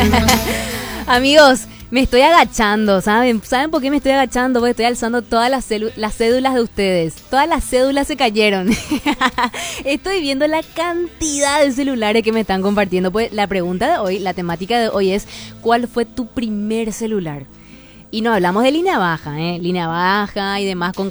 Amigos, me estoy agachando, ¿saben? ¿Saben por qué me estoy agachando? Porque estoy alzando todas las cédulas de ustedes. Todas las cédulas se cayeron. Estoy viendo la cantidad de celulares que me están compartiendo. Pues la pregunta de hoy, la temática de hoy es: ¿cuál fue tu primer celular? Y no hablamos de línea baja, ¿eh? Línea baja y demás con